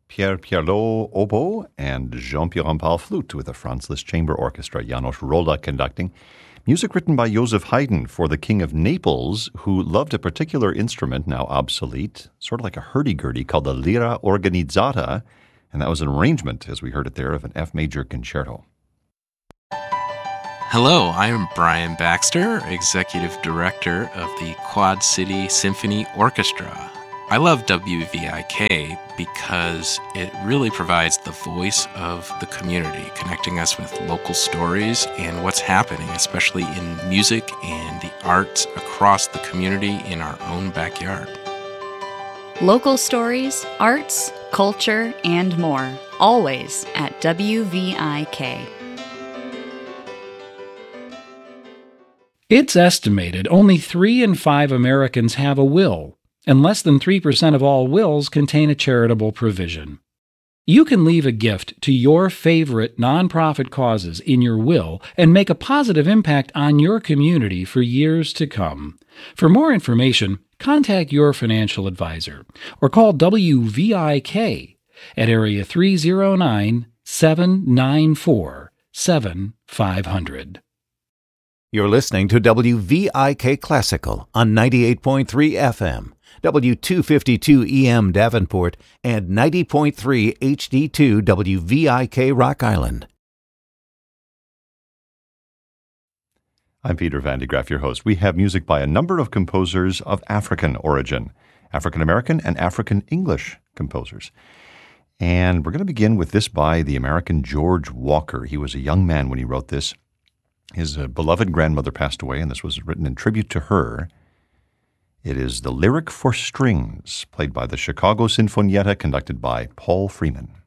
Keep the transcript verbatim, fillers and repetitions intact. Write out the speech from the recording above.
Pierre Pierlot oboe and Jean-Pierre Rampal flute with the Franz Liszt Chamber Orchestra, Janos Rolda conducting. Music written by Joseph Haydn for the King of Naples, who loved a particular instrument, now obsolete, sort of like a hurdy-gurdy, called the lira organizzata, and that was an arrangement, as we heard it there, of an F major concerto. Hello, I'm Brian Baxter, Executive Director of the Quad City Symphony Orchestra. I love W V I K because it really provides the voice of the community, connecting us with local stories and what's happening, especially in music and the arts across the community in our own backyard. Local stories, arts, culture, and more, always at W V I K. It's estimated only three in five Americans have a will, and less than three percent of all wills contain a charitable provision. You can leave a gift to your favorite nonprofit causes in your will and make a positive impact on your community for years to come. For more information, contact your financial advisor or call W V I K at area three oh nine, seven nine four, seven five zero zero. You're listening to W V I K Classical on ninety-eight point three F M, W two fifty-two E M Davenport, and ninety point three H D two W V I K Rock Island. I'm Peter Van de Graaff, your host. We have music by a number of composers of African origin, African-American and African-English composers. And we're going to begin with this by the American George Walker. He was a young man when he wrote this. His uh, beloved grandmother passed away, and this was written in tribute to her. It is the Lyric for Strings, played by the Chicago Sinfonietta, conducted by Paul Freeman.